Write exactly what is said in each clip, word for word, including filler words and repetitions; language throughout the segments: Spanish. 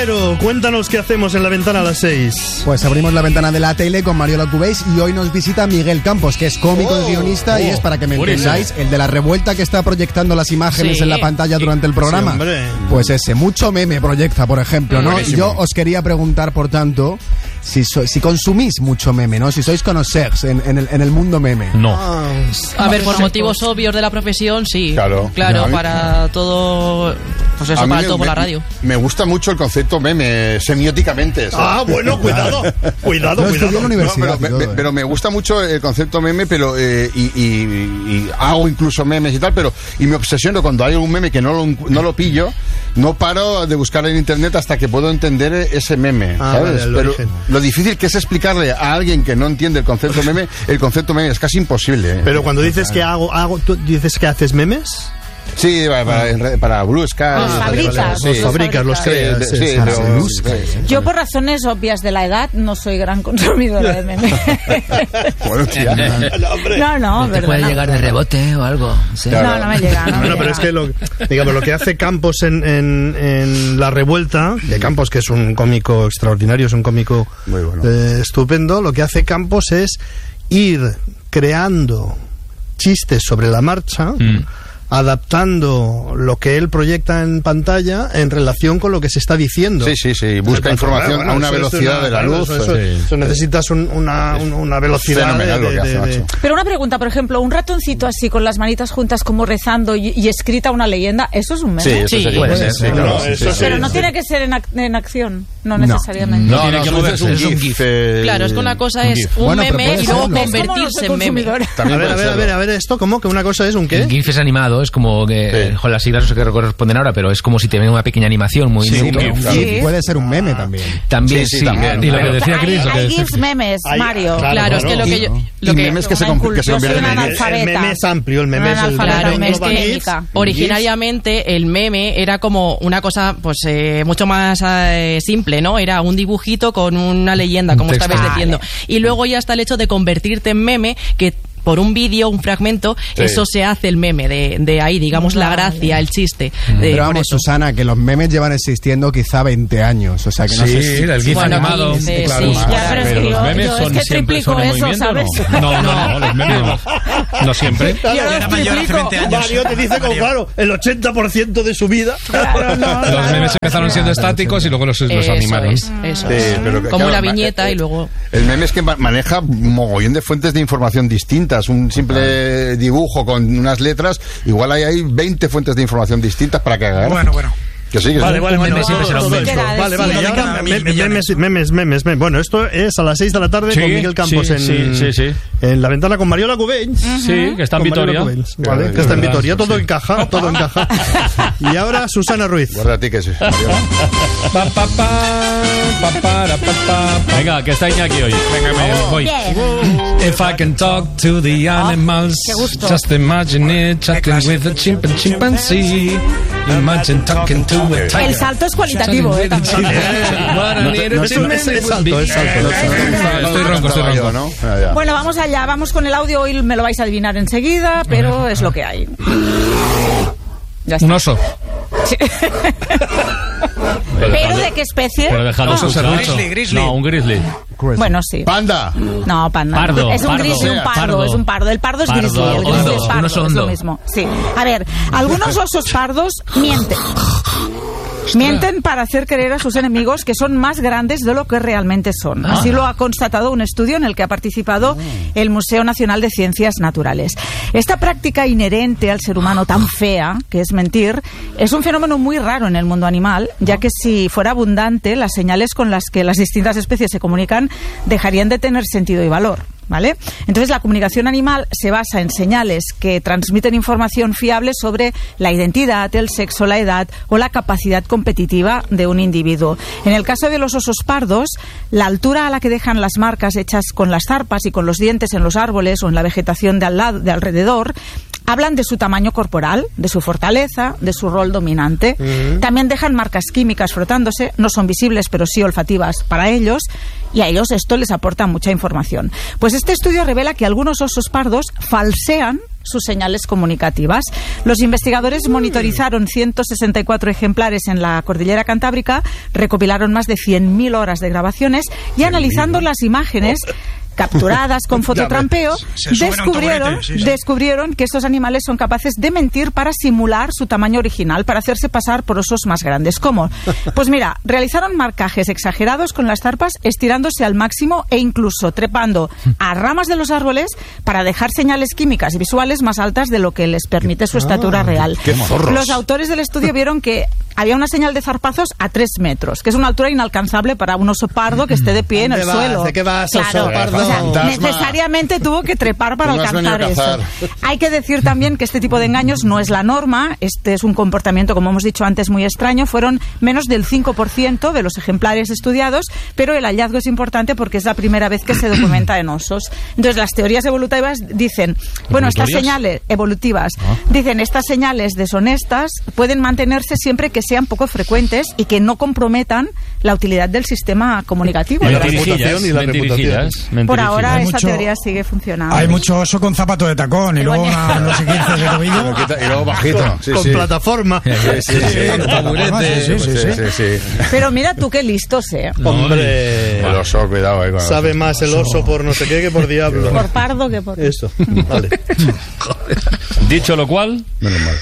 Caballero, cuéntanos qué hacemos en la ventana a las seis. Pues abrimos la ventana de la tele con Mariola Cubéis y hoy nos visita Miguel Campos, que es cómico Oh, y guionista, oh, y es, para que me buenísimo. entendáis, el de la revuelta que está proyectando las imágenes Sí. en la pantalla durante el programa. Sí, hombre. Pues ese, mucho meme proyecta, por ejemplo, ¿no? Buenísimo. Y yo os quería preguntar, por tanto, si, so- si consumís mucho meme, ¿no? Si sois conocers en, en, el, en el mundo meme. No. A ver, por motivos obvios de la profesión, sí. Claro. Claro, A mí- para todo, pues eso, A mí para me- todo por la me- radio. Me gusta mucho el concepto meme, semióticamente. ¿sabes? Ah, bueno, cuidado. Cuidado, No estudió en la cuidado. universidad. No, pero, y todo, me, ¿eh? pero me gusta mucho el concepto meme, pero eh, y, y- y hago incluso memes y tal, pero y me obsesiono cuando hay un meme que no lo, no lo pillo, no paro de buscar en internet hasta que puedo entender ese meme, Ah, ¿sabes? vale, el pero origen. lo difícil que es explicarle a alguien que no entiende el concepto meme, el concepto meme es casi imposible. ¿eh? Pero cuando dices que hago, hago, ¿tú dices que haces memes? Sí, para, para, en re- para Blue Sky. Los fabricas, Sí. Los fabricas, los Sí, creas. de- sí, sí, sí, pero- sí, Blue sí, Sky, sí. Yo, por razones obvias de la edad, no soy gran consumidora de memes. Bueno, tía. No, hombre. No, no, Te verdad. puede llegar de rebote o algo. Sí. No, no me llega. No me Bueno, pero llega. es que lo, digamos, lo que hace Campos en, en, en La Revuelta, de Campos, que es un cómico extraordinario, es un cómico Muy bueno. eh, estupendo, lo que hace Campos es ir creando chistes sobre la marcha, Mm. adaptando lo que él proyecta en pantalla en relación con lo que se está diciendo. Sí, sí, sí. Busca Bueno, información bueno, a una eso es velocidad una- de la claro, luz. Eso, eso- Sí. eso necesitas un- una, un- una velocidad Fenomenal de- lo que hace, de- de- macho. Pero una pregunta, por ejemplo, un ratoncito así con las manitas juntas como rezando y, y escrita una leyenda, ¿eso es un meme? Sí, eso Sí, sería. puede sí, ser, sí, sí, claro, no, sí, eso sí, Pero sí. no tiene que ser en, ac- en acción, no No. necesariamente. No, Tiene no, que no, moverse, es un es un GIF. GIF. eh, Claro, es que una cosa es GIF. un Bueno, pero meme puede y luego serlo. Es como no convertirse soy en meme. consumidora. A También ver, a puede ver, a ver, serlo. a ver, esto, ¿cómo? Que una cosa es un qué? El GIF es animado, es como que, Sí. con las siglas no sé qué corresponden ahora, pero es como si te ven una pequeña animación muy Sí, neutro. un GIF. Y Sí. puede ser un meme también. También Sí, sí, sí, también. y lo que Pero decía hay, Chris, lo que hay decía- GIFs memes, Hay- Mario. claro, Claro, es que lo que yo... Lo Y que, memes que se, una con- que se incul- yo soy convierten en una GIF. El analfabeta. meme es amplio, el meme Una es el... analfabeta Claro, es numérica que técnica. originariamente el meme era como una cosa pues eh, mucho más eh, simple, ¿no? Era un dibujito con una leyenda, como texto. estabais diciendo. Y luego ya está el hecho de convertirte en meme, que por un vídeo, un fragmento, Sí. eso se hace el meme, de, de ahí, digamos, la gracia, el chiste. de- Pero por vamos, eso. Susana, que los memes llevan existiendo quizá veinte años. O sea, que no Sí, sé si... el GIF Bueno, animado. quince, claro, sí, más. Ya, pero es que Pero yo- los memes yo es son que siempre triplico son en eso, movimiento, ¿sabes? ¿no? No, no, no, los memes no. No siempre. Yo Claro, los era mayor hace triplico. veinte años. Mario te dice como, claro, el ochenta por ciento de su vida. Claro, no, Los claro. memes empezaron siendo estáticos y luego los, los Eso animaron. es, eso Sí, es. pero que, Como claro, una ma- viñeta eh, y luego... El meme es que ma- maneja un mogollón de fuentes de información distintas. Un simple dibujo con unas letras, igual hay, hay veinte fuentes de información distintas para que haga. Bueno, bueno. Que sí, que Vale, sí. vale, Un bueno, meme siempre todo- será un todo meme. esto. Vale, vale, y Sí, ahora mil me- millones. memes, memes, memes, memes. Bueno, esto es a las seis de la tarde Sí, con Miguel Campos sí, en, sí, sí, sí. en la ventana con Mariola Cubells. Sí, que está en Con Mariola Vitoria. Cubells, Vale, Es que está en verdad, Vitoria. Todo sí. encaja, todo encaja. Y ahora Susana Ruiz. Guarda a ti que sí. Pa, pa, pa, pa, para, pa, pa. Venga, que está Iñaki hoy. Venga, me voy. Bien. If I can talk to the animals, qué gusto. just imagine it, chatting with a chimp and chimpanzee. Imagine talking to a tiger. El salto es cualitativo, ¿eh? también. What I need to Es un- es- es salto, es salto. Estoy ronco, estoy ronco. ¿no? Ya, ya. Bueno, vamos allá, vamos con el audio. Hoy me lo vais a adivinar enseguida, pero es lo que hay. Ya está. Un oso. ¿Pero de qué especie? Pero dejad oso Ah, serrucho. Grizzly, grizzly. No, un grizzly. Bueno, sí. Panda. No, panda. Pardo, es un pardo. grizzly, un pardo, Pardo. es un pardo. El pardo es Pardo, grizzly, el grizzly hondo, es un pardo, oso es lo hondo. mismo. Sí. A ver, algunos osos pardos mienten. Mienten para hacer creer a sus enemigos que son más grandes de lo que realmente son. Así lo ha constatado un estudio en el que ha participado el Museo Nacional de Ciencias Naturales. Esta práctica inherente al ser humano tan fea, que es mentir, es un fenómeno muy raro en el mundo animal, ya que si fuera abundante, las señales con las que las distintas especies se comunican dejarían de tener sentido y valor. ¿Vale? Entonces la comunicación animal se basa en señales que transmiten información fiable sobre la identidad, el sexo, la edad o la capacidad competitiva de un individuo. En el caso de los osos pardos, la altura a la que dejan las marcas hechas con las zarpas y con los dientes en los árboles o en la vegetación de, al lado, de alrededor hablan de su tamaño corporal, de su fortaleza, de su rol dominante. Uh-huh. También dejan marcas químicas frotándose, no son visibles pero sí olfativas para ellos, y a ellos esto les aporta mucha información. Pues este estudio revela que algunos osos pardos falsean sus señales comunicativas. Los investigadores monitorizaron ciento sesenta y cuatro ejemplares en la cordillera Cantábrica, recopilaron más de cien mil horas de grabaciones y analizando las imágenes capturadas con fototrampeo, descubrieron, sí, sí. descubrieron que estos animales son capaces de mentir para simular su tamaño original, para hacerse pasar por osos más grandes. ¿Cómo? Pues mira, realizaron marcajes exagerados con las zarpas, estirándose al máximo e incluso trepando a ramas de los árboles para dejar señales químicas y visuales más altas de lo que les permite su estatura ah, real. Los autores del estudio vieron que había una señal de zarpazos a tres metros, que es una altura inalcanzable para un oso pardo que esté de pie en el vas? suelo. ¿De qué vas, claro, oso pardo? O sea, necesariamente tuvo que trepar para alcanzar eso. Hay que decir también que este tipo de engaños no es la norma. Este es un comportamiento, como hemos dicho antes, muy extraño. Fueron menos del cinco por ciento de los ejemplares estudiados, pero el hallazgo es importante porque es la primera vez que se documenta en osos. Entonces, las teorías evolutivas dicen, bueno, estas señales evolutivas, ¿Ah? dicen, estas señales deshonestas pueden mantenerse siempre que sean poco frecuentes y que no comprometan la utilidad del sistema comunicativo. La reputación y la reputación. Por ahora hay esa mucho, teoría sigue funcionando. Hay mucho oso con zapato de tacón y luego una, no sé qué dices de tobillo. Y luego bajito. Sí, con sí. plataforma. Sí, sí, sí. Sí, sí, sí, sí, sí. Pero mira tú qué listos, ¿eh? Hombre. El oso, cuidado ahí con el Sabe oso. más el oso por no sé qué que por diablo. Por pardo que por... Eso, vale. Dicho lo cual... Menos mal.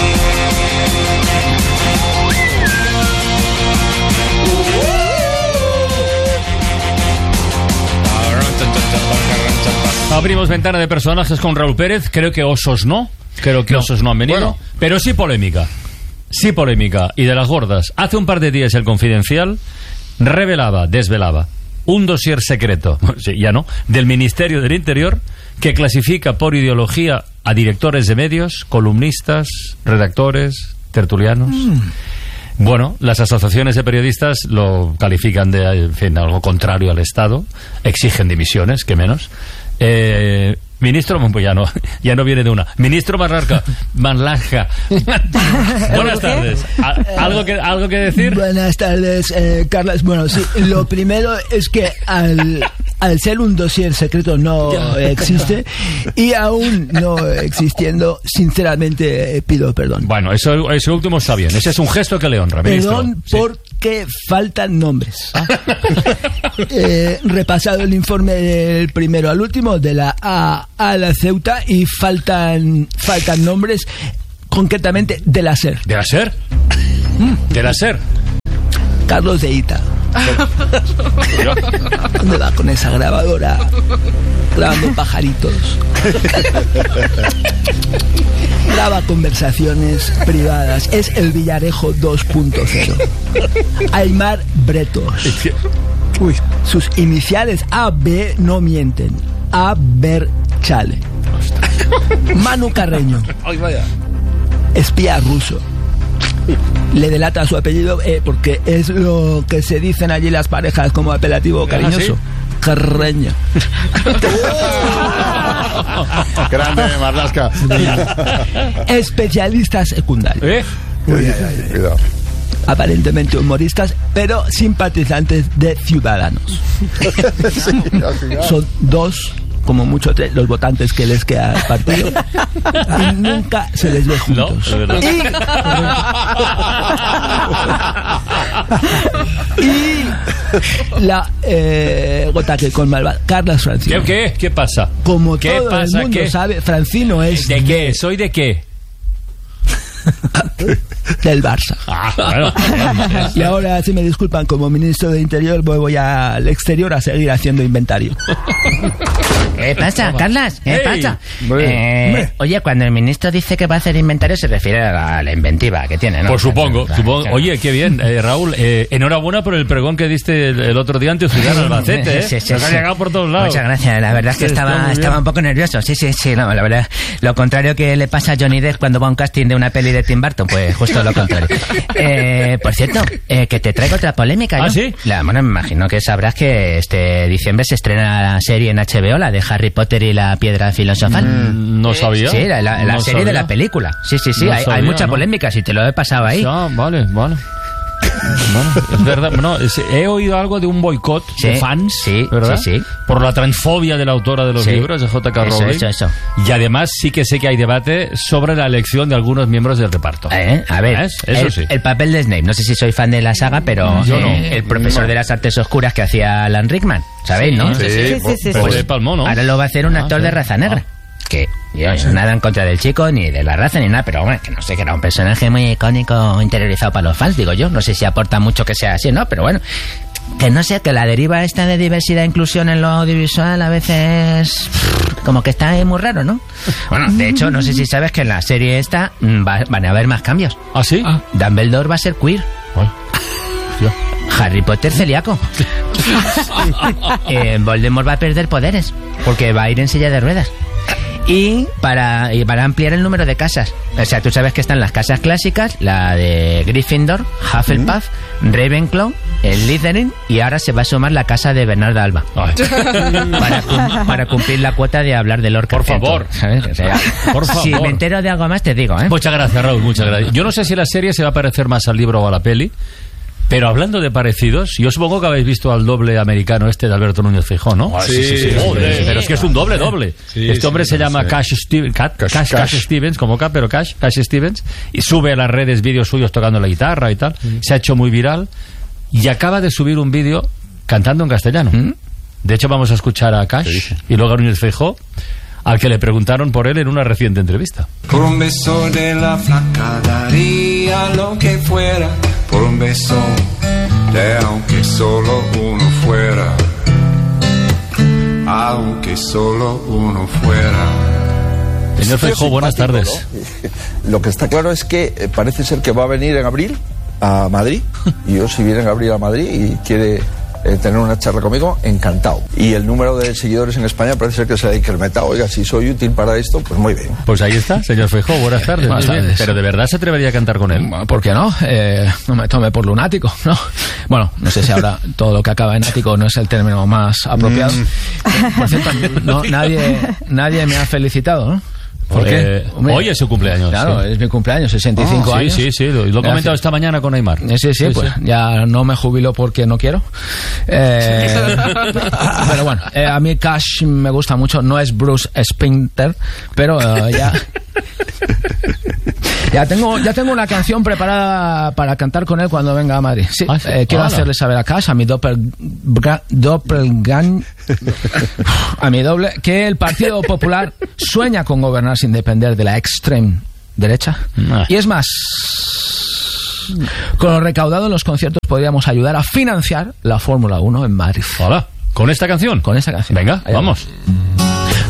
Abrimos ventana de personajes con Raúl Pérez. Creo que osos no. Creo que no. osos no han venido. Bueno. Pero sí polémica. Sí polémica. Y de las gordas. Hace un par de días el Confidencial revelaba, desvelaba, un dossier secreto, sí, ya no, del Ministerio del Interior que clasifica por ideología a directores de medios, columnistas, redactores, tertulianos. Mm. Bueno, las asociaciones de periodistas lo califican de, en fin, algo contrario al Estado, exigen dimisiones, que menos. Eh, ministro, pues ya no, ya no viene de una. Ministro Marlarca, Marlarca. Buenas tardes. ¿Algo que, algo que decir? Buenas tardes, eh, Carlas. Bueno, sí, lo primero es que al, al ser un dossier secreto no existe y aún no existiendo, sinceramente eh, pido perdón. Bueno, eso, eso último está bien. Ese es un gesto que le honra, ministro. Perdón sí. porque faltan nombres. ¿Ah? eh, repasado el informe del primero al último, de la A a la Ceuta, y faltan faltan nombres, concretamente de la SER. ¿De la SER? ¿De la SER? Carlos de Ita. ¿Dónde va con esa grabadora? Grabando pajaritos. Graba conversaciones privadas. Es el Villarejo dos punto cero. Aymar Bretos. Uy, sus iniciales A B no mienten. A Ver Chale. Manu Carreño. Ay, vaya. Espía ruso. Le delata su apellido eh, porque es lo que se dicen allí las parejas como apelativo cariñoso. ¿Ah, sí? Carreño. Grande, Marlaska. Especialista secundario. ¿Eh? Uy, cuidado. Aparentemente humoristas, pero simpatizantes de Ciudadanos. Sí, son dos, como mucho tres, los votantes que les queda al partido, y nunca se les ve juntos. No, y, y la eh, gota que colma el vaso, Carlas Francino. ¿Qué, qué? ¿Qué pasa? Como ¿Qué todo pasa? el mundo ¿Qué? sabe, Francino es... ¿De qué? ¿Soy de qué? Del Barça. Ah, bueno. Y ahora, si me disculpan, como ministro de Interior, voy al exterior a seguir haciendo inventario. ¿Qué pasa, Carlas? ¿Qué Hey. pasa? Eh, oye, cuando el ministro dice que va a hacer inventario, se refiere a la, a la inventiva que tiene, ¿no? Pues supongo, Claro, supongo. claro. Oye, qué bien, eh, Raúl. Eh, enhorabuena por el pregón que diste el, el otro día ante Ciudad Albacete, ¿eh? Sí, sí, Nos ha sí. llegado por todos lados. Muchas gracias, la verdad es que Sí, está muy estaba, bien. estaba un poco nervioso. Sí, sí, sí, no, la verdad. Lo contrario que le pasa a Johnny Depp cuando va a un casting de una peli de Tim Burton, pues justo lo contrario. Eh, por cierto, eh, que te traigo otra polémica. ¿Ah, ¿no? sí? La, bueno, me imagino que sabrás que este diciembre se estrena la serie en H B O, la de Harry Potter y la piedra filosofal. Mm, no sabía. Sí, la, la- la No serie sabía. de la película. Sí, sí, sí, No hay, hay sabía, mucha ¿no? polémica, si te lo he pasado ahí. Ah, vale, vale. Bueno, es verdad, no, es, he oído algo de un boicot Sí, de fans, sí, ¿verdad? sí, sí. Por la transfobia de la autora de los Sí. libros, de J K. Eso, Rowling. eso, eso. Y además sí que sé que hay debate sobre la elección de algunos miembros del reparto. Eh, a ver, ¿Ves? Eso el, sí. el papel de Snape, no sé si soy fan de la saga, pero Yo no. eh, el profesor No. de las artes oscuras que hacía Alan Rickman, ¿sabéis, no? Sí, sí, sí, sí, sí, Pues sí. de Palmó, ¿no? Ahora lo va a hacer un Ah, actor sí. de raza negra. Que yo, yo nada en contra del chico, ni de la raza, ni nada, pero bueno, que no sé, que era un personaje muy icónico, interiorizado para los fans, digo yo. No sé si aporta mucho que sea así, ¿no? Pero bueno, que no sé, que la deriva esta de diversidad e inclusión en lo audiovisual a veces como que está ahí muy raro, ¿no? Bueno, de hecho, no sé si sabes que en la serie esta mm, va- van a haber más cambios. ¿Ah, sí? Dumbledore va a ser queer. Ay. Harry Potter celíaco. eh, Voldemort va a perder poderes porque va a ir en silla de ruedas. Y para, y para ampliar el número de casas. O sea, tú sabes que están las casas clásicas, la de Gryffindor, Hufflepuff, Ravenclaw, el Slytherin, y ahora se va a sumar la casa de Bernarda Alba. Ay. Para, cum- para cumplir la cuota de hablar de Lord Por Carpentor, favor. ¿sabes? O sea, Por favor. si me entero de algo más te digo, ¿eh? Muchas gracias, Raúl, muchas gracias. Yo no sé si la serie se va a parecer más al libro o a la peli, pero hablando de parecidos, yo supongo que habéis visto al doble americano este de Alberto Núñez Feijóo, ¿no? Sí, sí, sí, Joder, sí. pero es que es un doble doble. Sí, este hombre sí, se no llama sé. Cash, Steven- Cat- Cash- Cash, Cash. Cash Stevens, como K, pero Cash, Cash Stevens, y sube a las redes vídeos suyos tocando la guitarra y tal. Se ha hecho muy viral y acaba de subir un vídeo cantando en castellano. De hecho, vamos a escuchar a Cash y luego a Núñez Feijóo, al que le preguntaron por él en una reciente entrevista. Por un beso de la flaca daría lo que fuera. Por un beso de aunque solo uno fuera. Aunque solo uno fuera. Señor Feijóo, buenas tardes. Lo que está claro es que eh, parece ser que va a venir en abril a Madrid. Y yo, si viene en abril a Madrid y quiere eh, tener una charla conmigo, encantado. Y el número de seguidores en España parece ser que se ha incrementado. Oiga, si soy útil para esto, pues muy bien. Pues ahí está, señor Feijóo, buenas tardes. Buenas Muy bien. tardes. Pero ¿de verdad se atrevería a cantar con él? ¿Por qué no? Eh, no me tome por lunático, ¿no? Bueno, no sé si ahora todo lo que acaba en ático no es el término más apropiado. Por cierto, no, nadie, nadie me ha felicitado, ¿no? ¿Por Eh, qué? Hombre, hoy es su cumpleaños. Claro, sí. es mi cumpleaños, sesenta y cinco Ah, años. Sí, sí, sí, lo, lo he comentado Gracias. esta mañana con Aymar. Eh, Sí, sí, pues ya no me jubilo porque no quiero. Eh, pero bueno, eh, a mí Cash me gusta mucho. No es Bruce Springsteen, pero eh, ya... Ya tengo, ya tengo una canción preparada para cantar con él cuando venga a Madrid. Sí, Ah, sí. eh, quiero Hola. hacerle saber a Cash, a mi doppel, doppelgang, a mi doble, que el Partido Popular sueña con gobernar sin depender de la extrema derecha. Ah. Y es más, con lo recaudado en los conciertos podríamos ayudar a financiar la Fórmula uno en Madrid. Hola, ¿con esta canción? Con esta canción. Venga, Allá vamos. vamos.